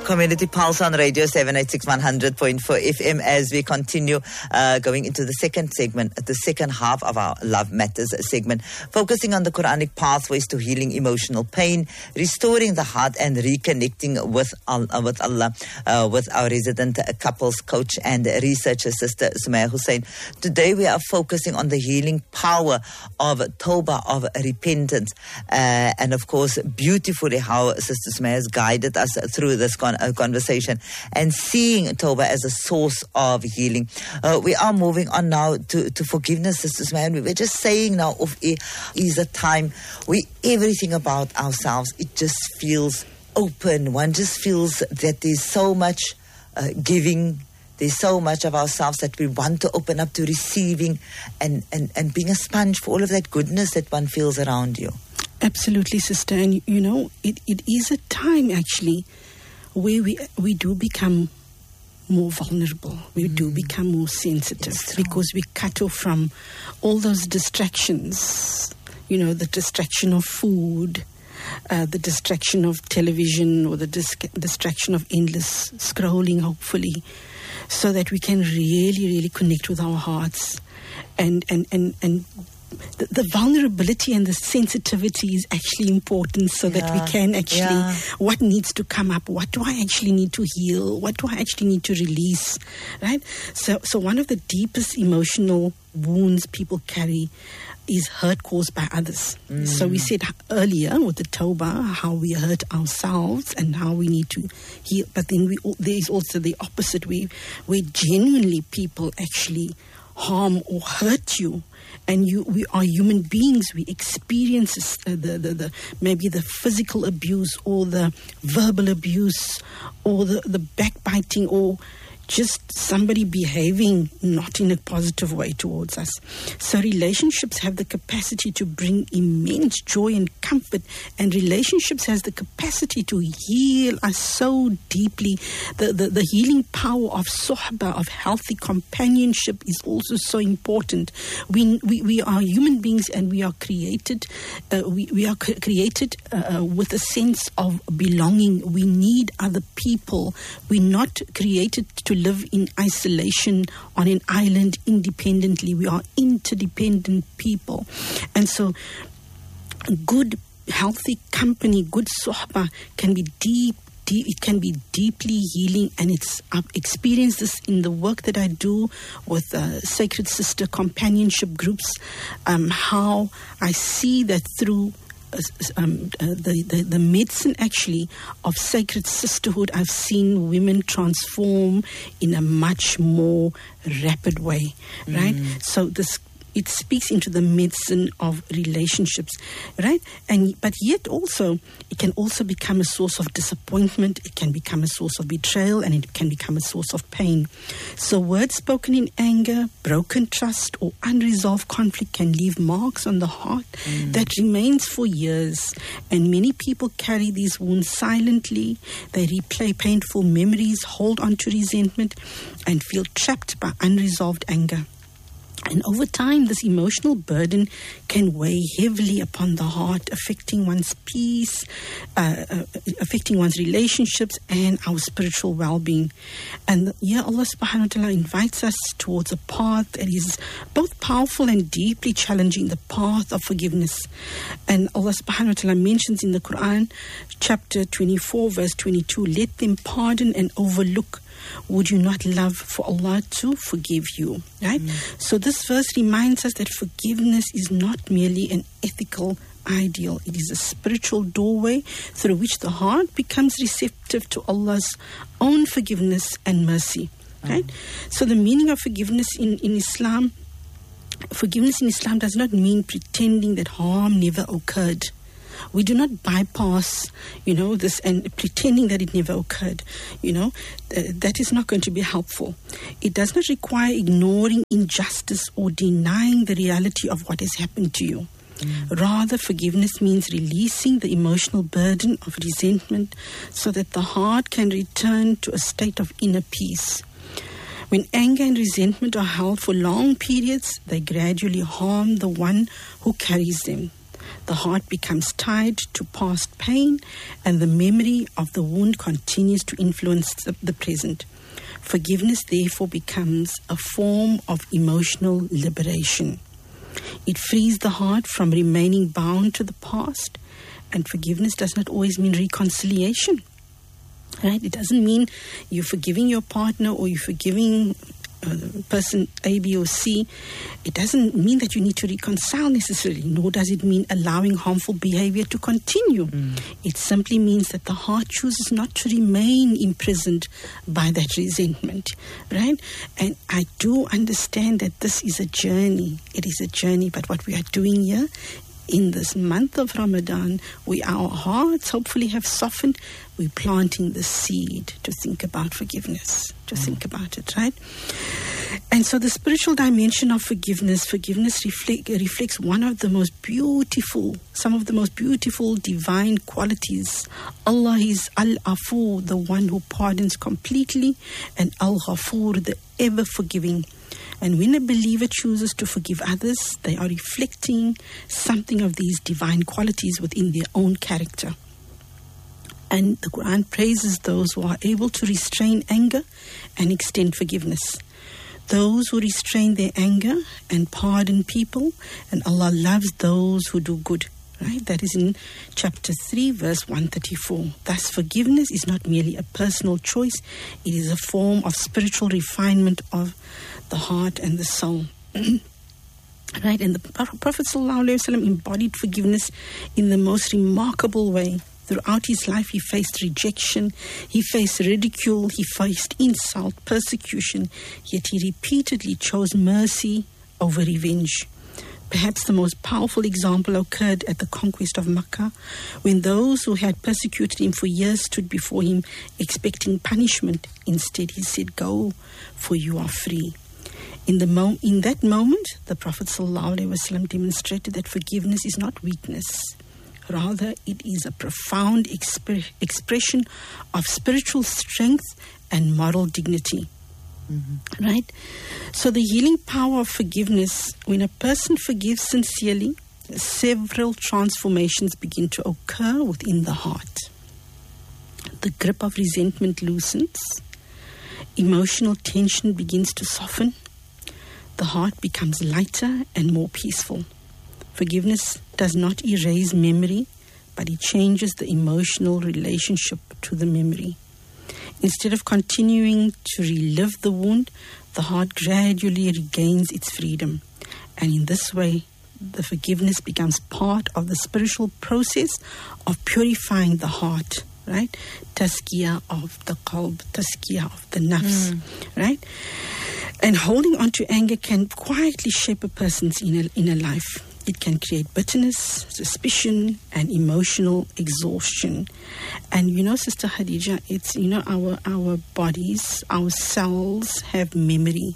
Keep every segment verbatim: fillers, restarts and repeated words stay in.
Community Pulse on Radio seven eighty-six one hundred point four F M as we continue uh, going into the second segment, the second half of our Love Matters segment, focusing on the Quranic pathways to healing emotional pain, restoring the heart and reconnecting with, uh, with Allah, uh, with our resident couples coach and researcher, Sister Sumaya Hussein. Today we are focusing on the healing power of Tawbah, of repentance, uh, and of course, beautifully how Sister Sumaya has guided us through this con- uh, conversation and seeing Tawbah as a source of healing. Uh, we are moving on now to, to forgiveness, Sister Sumaya. We were just saying now of a, is a time where everything about ourselves, it just feels open. One just feels that there's so much uh, giving. There's so much of ourselves that we want to open up to receiving and, and, and being a sponge for all of that goodness that one feels around you. Absolutely, sister. And, you know, it, it is a time, actually, where we we do become more vulnerable. We mm. do become more sensitive because we cut off from all those distractions, you know, the distraction of food, uh, the distraction of television, or the dis- distraction of endless scrolling, hopefully, so that we can really, really connect with our hearts. And, and, and, and the, the vulnerability and the sensitivity is actually important so yeah. that we can actually, yeah. what needs to come up? What do I actually need to heal? What do I actually need to release? Right? So, so one of the deepest emotional wounds people carry is hurt caused by others. Mm. So we said earlier with the Tawbah how we hurt ourselves and how we need to heal. But then we, there is also the opposite way, where genuinely people actually harm or hurt you. And you, we are human beings. We experience uh, the, the, the maybe the physical abuse or the verbal abuse or the, the backbiting or just somebody behaving not in a positive way towards us. So relationships have the capacity to bring immense joy and comfort, and relationships has the capacity to heal us so deeply. The, the, the healing power of sohbah, of healthy companionship, is also so important. We we, we are human beings, and we are created, uh, we, we are c- created uh, with a sense of belonging. We need other people. We're not created to live in isolation on an island independently. We are interdependent people. And so good, healthy company, good sohbah can be deep, deep, it can be deeply healing. And it's, I've experienced this in the work that I do with uh, Sacred Sister companionship groups, um, how I see that through Um, uh, the, the, the medicine actually of sacred sisterhood, I've seen women transform in a much more rapid way, right? Mm. So this, it speaks into the medicine of relationships, right? And but yet also, it can also become a source of disappointment. It can become a source of betrayal, and it can become a source of pain. So words spoken in anger, broken trust, or unresolved conflict can leave marks on the heart mm. that remains for years. And many people carry these wounds silently. They replay painful memories, hold on to resentment, and feel trapped by unresolved anger. And over time, this emotional burden can weigh heavily upon the heart, affecting one's peace, uh, uh, affecting one's relationships, and our spiritual well-being. And yeah, Allah subhanahu wa ta'ala invites us towards a path that is both powerful and deeply challenging, the path of forgiveness. And Allah subhanahu wa ta'ala mentions in the Quran, chapter twenty-four, verse twenty-two, let them pardon and overlook. Would you not love for Allah to forgive you? Right? Mm. So this verse reminds us that forgiveness is not merely an ethical ideal. It is a spiritual doorway through which the heart becomes receptive to Allah's own forgiveness and mercy. Right? Mm. So the meaning of forgiveness in, in Islam, forgiveness in Islam does not mean pretending that harm never occurred. We do not bypass, you know, this and pretending that it never occurred. You know, uh, that is not going to be helpful. It does not require ignoring injustice or denying the reality of what has happened to you. Mm. Rather, forgiveness means releasing the emotional burden of resentment so that the heart can return to a state of inner peace. When anger and resentment are held for long periods, they gradually harm the one who carries them. The heart becomes tied to past pain, and the memory of the wound continues to influence the, the present. Forgiveness, therefore, becomes a form of emotional liberation. It frees the heart from remaining bound to the past, and forgiveness does not always mean reconciliation. Right? It doesn't mean you're forgiving your partner or you're forgiving uh, person A, B, or C. It doesn't mean that you need to reconcile necessarily, nor does it mean allowing harmful behavior to continue. Mm. It simply means that the heart chooses not to remain imprisoned by that resentment, right? And I do understand that this is a journey. It is a journey, but what we are doing here in this month of Ramadan, we, our hearts hopefully have softened. We're planting the seed to think about forgiveness, to mm. think about it, right? And so the spiritual dimension of forgiveness, forgiveness reflect, reflects one of the most beautiful, some of the most beautiful divine qualities. Allah is Al-Afu, the one who pardons completely, and Al-Ghafur, the ever-forgiving. And when a believer chooses to forgive others, they are reflecting something of these divine qualities within their own character. And the Quran praises those who are able to restrain anger and extend forgiveness. Those who restrain their anger and pardon people, and Allah loves those who do good. Right? That is in chapter three, verse one thirty-four. Thus, forgiveness is not merely a personal choice, it is a form of spiritual refinement of the heart and the soul. Right? And the Prophet ﷺ embodied forgiveness in the most remarkable way. Throughout his life, he faced rejection, he faced ridicule, he faced insult, persecution, yet he repeatedly chose mercy over revenge. Perhaps the most powerful example occurred at the conquest of Makkah, when those who had persecuted him for years stood before him expecting punishment. Instead, he said, "Go, for you are free." In the mo- in that moment, the Prophet ﷺ demonstrated that forgiveness is not weakness. Rather, it is a profound exp- expression of spiritual strength and moral dignity. Mm-hmm. Right? So the healing power of forgiveness, when a person forgives sincerely, several transformations begin to occur within the heart. The grip of resentment loosens, emotional tension begins to soften, the heart becomes lighter and more peaceful. Forgiveness does not erase memory, but it changes the emotional relationship to the memory. Instead of continuing to relive the wound, the heart gradually regains its freedom. And in this way, the forgiveness becomes part of the spiritual process of purifying the heart, right? Tazkiyah of the qalb, tazkiyah of the nafs, mm. right? And holding on to anger can quietly shape a person's inner, inner life. It can create bitterness, suspicion, and emotional exhaustion. And you know, Sister Khadija, it's, you know, our, our bodies, our cells have memory.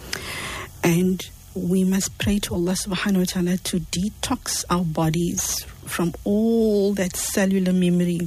And we must pray to Allah subhanahu wa ta'ala to detox our bodies from all that cellular memory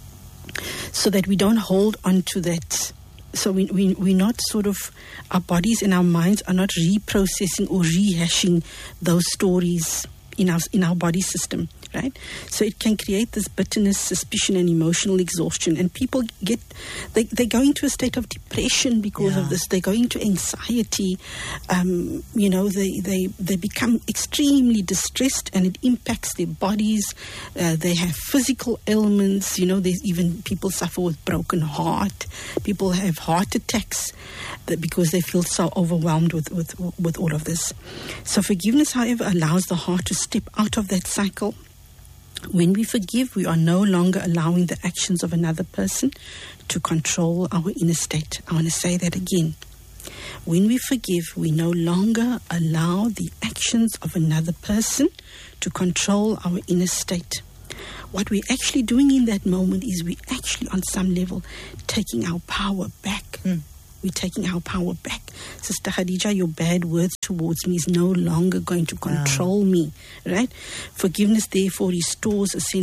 so that we don't hold on to that. So we, we, we're not sort of, our bodies and our minds are not reprocessing or rehashing those stories in our, in our body system, right? So it can create this bitterness, suspicion, and emotional exhaustion. And people get, they, they go into a state of depression because yeah. of this. They go into anxiety. Um, you know, they, they, they become extremely distressed, and it impacts their bodies. Uh, they have physical ailments. You know, there's even people suffer with broken heart. People have heart attacks that because they feel so overwhelmed with, with, with all of this. So forgiveness, however, allows the heart to step out of that cycle. When we forgive, we are no longer allowing the actions of another person to control our inner state. I want to say that again. When we forgive, we no longer allow the actions of another person to control our inner state. What we're actually doing in that moment is we actually, on some level, taking our power back. Mm. We're taking our power back. Sister Khadija, your bad words towards me is no longer going to control wow. me, right? Forgiveness, therefore, restores a sense of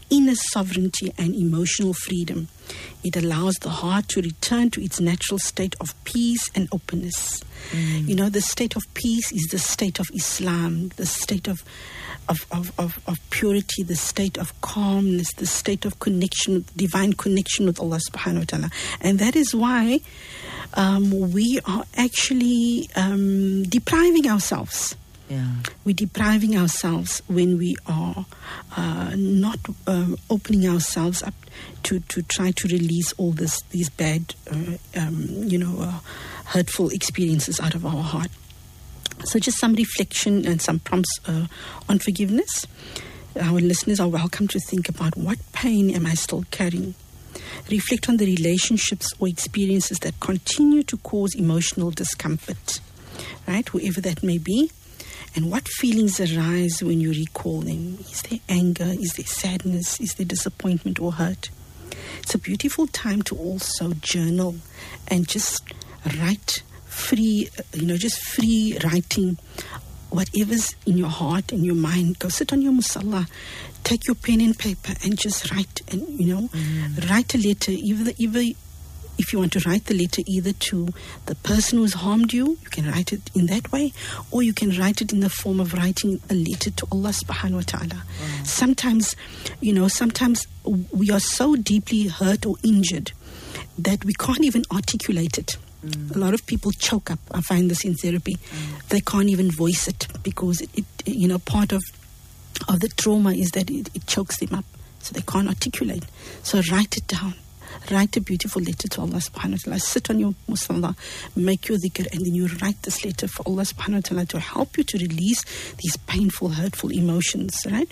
inner sovereignty and emotional freedom. It allows the heart to return to its natural state of peace and openness. Mm. You know, the state of peace is the state of Islam, the state of Of, of, of, of purity, the state of calmness, the state of connection, divine connection with Allah subhanahu wa ta'ala. And that is why um, we are actually um, depriving ourselves. Yeah. We're depriving ourselves when we are uh, not uh, opening ourselves up to, to try to release all this these bad, uh, um, you know, uh, hurtful experiences out of our heart. So just some reflection and some prompts uh, on forgiveness. Our listeners are welcome to think about, what pain am I still carrying? Reflect on the relationships or experiences that continue to cause emotional discomfort, right? Whoever that may be. And what feelings arise when you recall them? Is there anger? Is there sadness? Is there disappointment or hurt? It's a beautiful time to also journal and just write free, you know, just free writing whatever's in your heart and your mind. Go sit on your musalla, take your pen and paper and just write, and, you know, mm. write a letter, either, either if you want to write the letter either to the person who's harmed you, you can write it in that way, or you can write it in the form of writing a letter to Allah subhanahu wa ta'ala. Mm. Sometimes, you know, sometimes we are so deeply hurt or injured that we can't even articulate it. Mm. A lot of people choke up. I find this in therapy. Mm. They can't even voice it because it, it, you know, part of of the trauma is that it, it chokes them up, so they can't articulate. So write it down. Write a beautiful letter to Allah subhanahu wa ta'ala. Sit on your musalla, make your dhikr, and then you write this letter for Allah subhanahu wa ta'ala to help you to release these painful, hurtful emotions, right?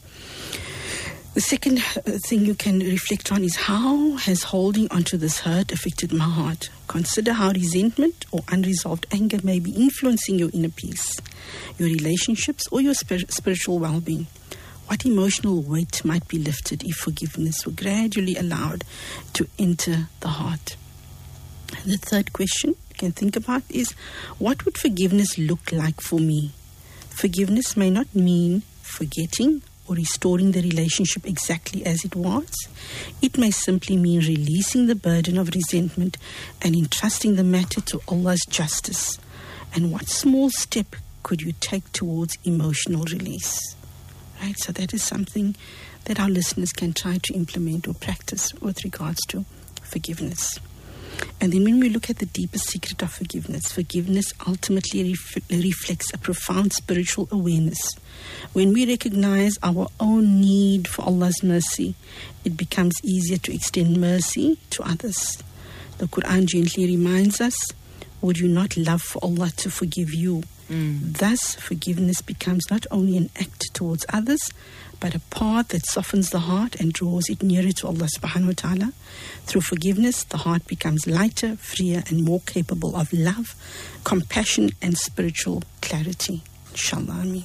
The second thing you can reflect on is, how has holding onto this hurt affected my heart? Consider how resentment or unresolved anger may be influencing your inner peace, your relationships, or your spir- spiritual well-being. What emotional weight might be lifted if forgiveness were gradually allowed to enter the heart? And the third question you can think about is, what would forgiveness look like for me? Forgiveness may not mean forgetting or restoring the relationship exactly as it was. It may simply mean releasing the burden of resentment and entrusting the matter to Allah's justice. And what small step could you take towards emotional release? Right, so that is something that our listeners can try to implement or practice with regards to forgiveness. And then when we look at the deepest secret of forgiveness, forgiveness ultimately ref- reflects a profound spiritual awareness. When we recognize our own need for Allah's mercy, it becomes easier to extend mercy to others. The Quran gently reminds us, would you not love for Allah to forgive you? Mm. Thus, forgiveness becomes not only an act towards others, but a path that softens the heart and draws it nearer to Allah subhanahu wa ta'ala. Through forgiveness, the heart becomes lighter, freer, and more capable of love, compassion, and spiritual clarity. Inshallah, Ameen.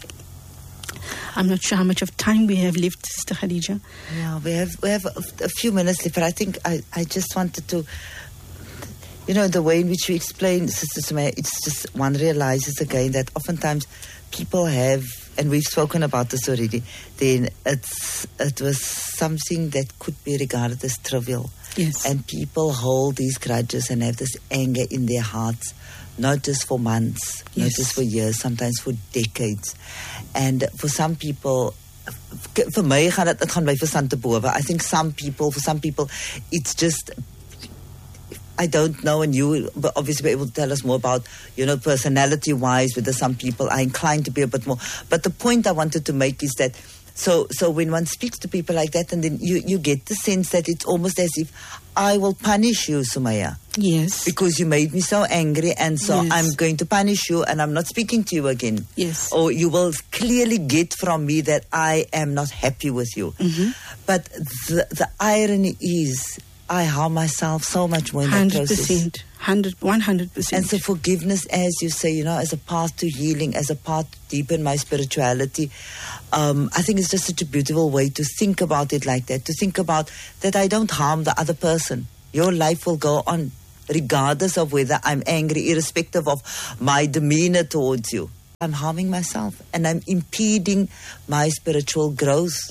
I'm not sure how much of time we have left, Sister Khadija. Yeah, we have we have a, a few minutes left, but I think I, I just wanted to, you know, the way in which we explain, Sister Sumaya, it's just, one realizes again that oftentimes people have, and we've spoken about this already, then it's it was something that could be regarded as trivial. Yes. And people hold these grudges and have this anger in their hearts, not just for months, yes. not just for years, sometimes for decades. And for some people, for my gaan het, het gaan by verstand te boven. I think some people, for some people, it's just, I don't know, and you will obviously be able to tell us more about, you know, personality-wise, whether some people are inclined to be a bit more. But the point I wanted to make is that, so so when one speaks to people like that, and then you, you get the sense that it's almost as if, I will punish you, Sumaya. Yes. Because you made me so angry, and so yes. I'm going to punish you, and I'm not speaking to you again. Yes. Or you will clearly get from me that I am not happy with you. Mm-hmm. But the, the irony is, I harm myself so much more in that process. one hundred percent. one hundred, one hundred percent. And so forgiveness, as you say, you know, as a path to healing, as a path to deepen my spirituality, um, I think it's just such a beautiful way to think about it like that, to think about that I don't harm the other person. Your life will go on regardless of whether I'm angry, irrespective of my demeanor towards you. I'm harming myself and I'm impeding my spiritual growth.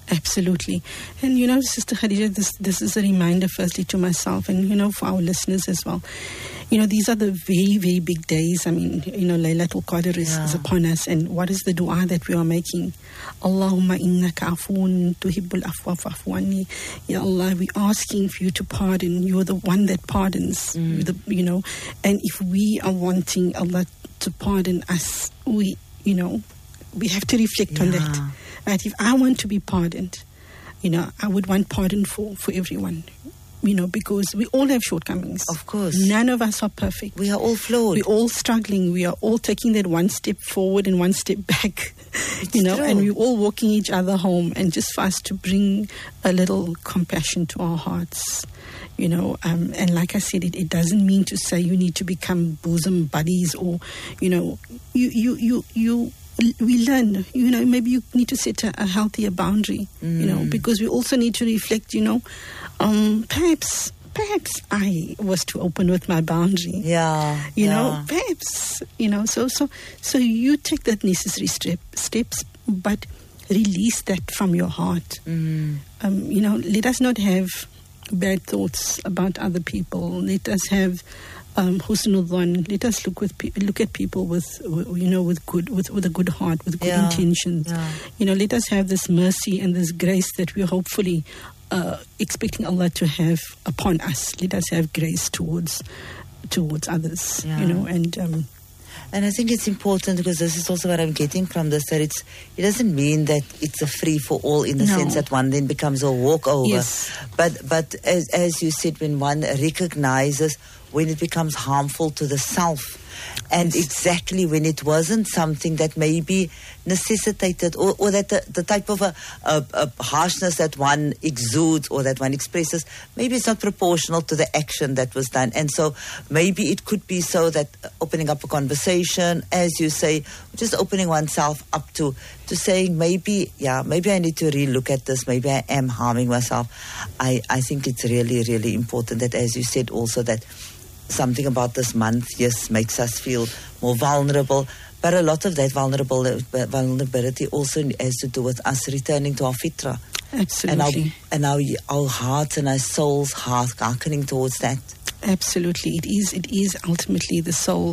Absolutely. And, you know, Sister Khadija, this, this is a reminder firstly to myself and, you know, for our listeners as well. You know, these are the very, very big days. I mean, you know, Laylatul Qadr is, yeah. is upon us. And what is the dua that we are making? Allahumma innaka afoon tuhibbul afwa fa'fu anni. Ya Allah, we're asking for you to pardon. You're the one that pardons. Mm. The, you know, and if we are wanting Allah to pardon us, we, you know, we have to reflect yeah. on that. Right? If I want to be pardoned, you know, I would want pardon for, for everyone. You know, because we all have shortcomings. Of course. None of us are perfect. We are all flawed. We're all struggling. We are all taking that one step forward and one step back. It's you know, true. and we're all walking each other home. And just for us to bring a little compassion to our hearts. You know, um, and like I said, it, it doesn't mean to say you need to become bosom buddies or, you know, you, you, you, you, we learn, you know, maybe you need to set a, a healthier boundary, mm. you know, because we also need to reflect, you know, um, perhaps, perhaps I was too open with my boundary. Yeah. You yeah. know, perhaps, you know, so, so, so you take that necessary step, steps, but release that from your heart. Mm. Um, you know, let us not have bad thoughts about other people. Let us have um, husnul dhan. Let us look with pe- look at people with, you know, with good with, with a good heart, with good yeah. intentions. Yeah. You know, let us have this mercy and this grace that we're hopefully uh, expecting Allah to have upon us. Let us have grace towards towards others. Yeah. You know, and. Um, And I think it's important because this is also what I'm getting from this, that it's, it doesn't mean that it's a free for all in the No. sense that one then becomes a walkover. Yes. But but as, as you said, when one recognizes when it becomes harmful to the self, and Yes. exactly when it wasn't something that maybe necessitated, or, or that the, the type of a, a, a harshness that one exudes or that one expresses, maybe it's not proportional to the action that was done. And so maybe it could be so that opening up a conversation, as you say, just opening oneself up to, to saying maybe, yeah, maybe I need to relook at this, maybe I am harming myself. I, I think it's really, really important that, as you said also, that something about this month, yes, makes us feel more vulnerable. But a lot of that vulnerable, vulnerability also has to do with us returning to our fitra. Absolutely. And our, and our, our hearts and our souls heart hearkening towards that. Absolutely. It is It is ultimately the soul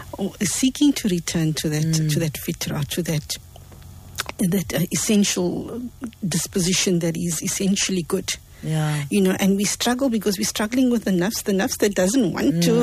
seeking to return to that, mm. to that fitra, to that, that uh, essential disposition that is essentially good. Yeah. You know, and we struggle because we're struggling with the nafs, the nafs that doesn't want Mm.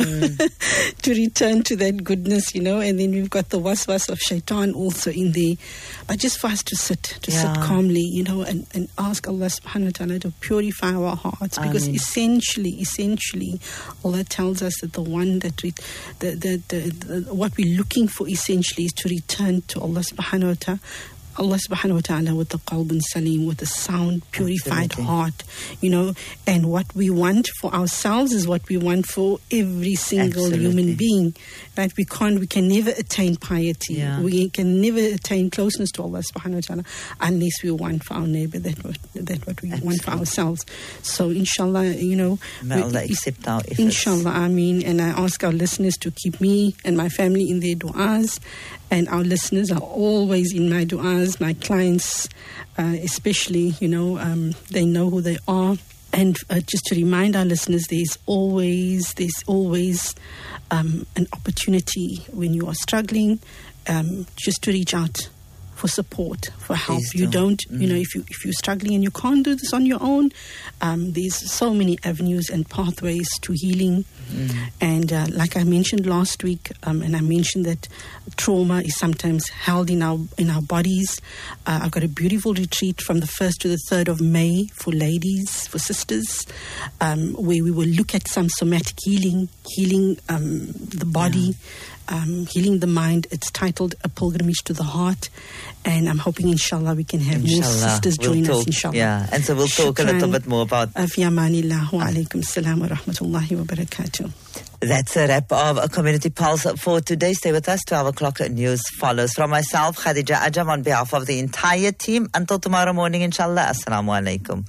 to to return to that goodness, you know, and then we've got the waswas of shaitan also in there. But just for us to sit, to Yeah. sit calmly, you know, and, and ask Allah subhanahu wa ta'ala to purify our hearts. Because Ameen. essentially, essentially, Allah tells us that the one that, re- the, the, the, the, what we're looking for essentially is to return to Allah subhanahu wa ta'ala. Allah subhanahu wa ta'ala with the qalb salim, with a sound, purified Absolutely. heart, you know, and what we want for ourselves is what we want for every single Absolutely. human being, right? We can't, we can never attain piety. Yeah. We can never attain closeness to Allah subhanahu wa ta'ala unless we want for our neighbor that what, that what we Absolutely. want for ourselves. So inshallah, you know, May we- Allah accept our efforts. inshallah, Ameen. And I ask our listeners to keep me and my family in their du'as. And our listeners are always in my du'as. My clients, uh, especially, you know, um, they know who they are. And uh, just to remind our listeners, there's always, there's always um, an opportunity when you are struggling, um, just to reach out for support, for help. Please You do. don't, Mm. you know, if you if you're struggling and you can't do this on your own, um, there's so many avenues and pathways to healing. Mm. And uh, like I mentioned last week, um, and I mentioned that trauma is sometimes held in our in our bodies. Uh, I've got a beautiful retreat from the first to the third of May for ladies, for sisters, um, where we will look at some somatic healing, healing um, the body. Um, healing the mind. It's titled A Pilgrimage to the Heart, and I'm hoping inshallah we can have more Inshallah. sisters We'll join talk, us inshallah. Yeah, and so we'll talk a little Shukran. bit more about Fi amanillah wa alaikum salam wa rahmatullahi wa barakatuh. That's a wrap of a Community Pulse for today. Stay with us. twelve o'clock news follows. From myself, Khadija Ajam, on behalf of the entire team. Until tomorrow morning, inshallah. Assalamu alaikum.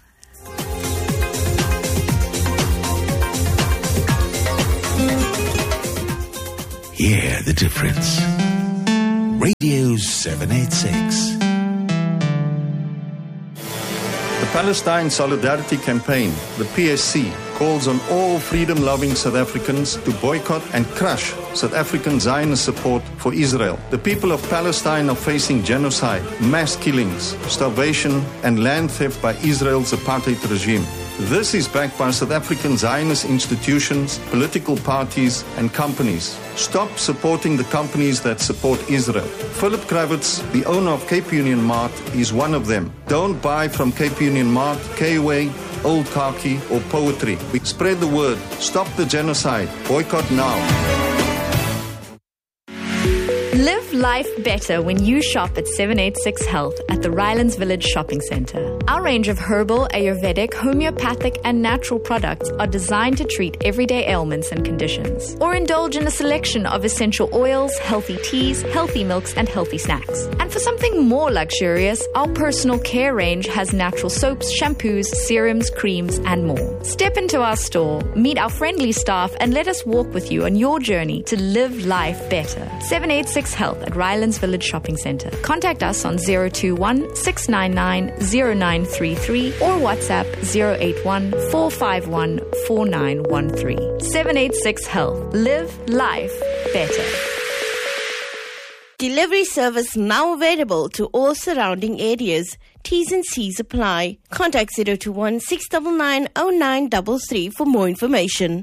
Hear the difference. Radio seven eighty-six. Palestine Solidarity Campaign, the P S C, calls on all freedom-loving South Africans to boycott and crush South African Zionist support for Israel. The people of Palestine are facing genocide, mass killings, starvation, and land theft by Israel's apartheid regime. This is backed by South African Zionist institutions, political parties, and companies. Stop supporting the companies that support Israel. Philip Kravitz, the owner of Cape Union Mart, is one of them. Don't buy from Cape Union Mart, K-Way, Old Khaki, or Poetry. We spread the word. Stop the genocide. Boycott now. Live life better when you shop at seven eighty-six Health at the Rylands Village Shopping Centre. Our range of herbal, Ayurvedic, homeopathic and natural products are designed to treat everyday ailments and conditions. Or indulge in a selection of essential oils, healthy teas, healthy milks and healthy snacks. And for something more luxurious, our personal care range has natural soaps, shampoos, serums, creams and more. Step into our store, meet our friendly staff and let us walk with you on your journey to live life better. seven eighty-six Health at Rylands Village Shopping Centre. Contact us on zero two one, six nine nine, zero nine three three or WhatsApp zero eight one, four five one, four nine one three. seven eighty-six Health. Live life better. Delivery service now available to all surrounding areas. T's and C's apply. Contact zero two one, six nine nine, zero nine three three for more information.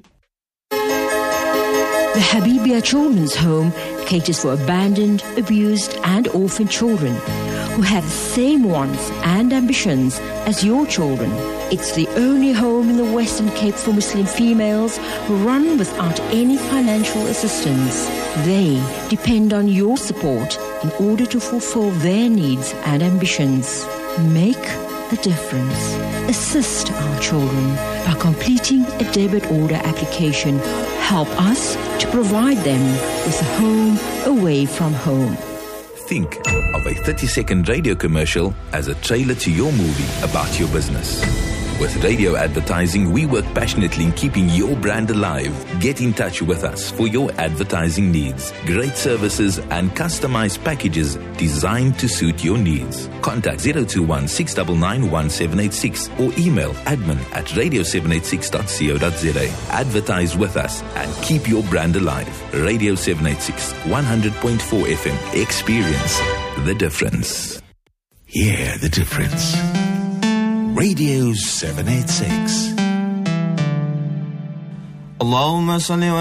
The Habibia Children's Home caters for abandoned, abused and orphaned children who have the same wants and ambitions as your children. It's the only home in the Western Cape for Muslim females run without any financial assistance. They depend on your support in order to fulfill their needs and ambitions. Make the difference. Assist our children by completing a debit order application. Help us to provide them with a home away from home. Think of a thirty-second radio commercial as a trailer to your movie about your business. With radio advertising, we work passionately in keeping your brand alive. Get in touch with us for your advertising needs. Great services and customized packages designed to suit your needs. Contact zero two one, six nine nine, one seven eight six or email admin at radio seven eight six dot co dot za. Advertise with us and keep your brand alive. Radio seven eighty-six, one hundred point four F M. Experience the difference. Hear the difference. Radio seven eighty-six. Allahumma salli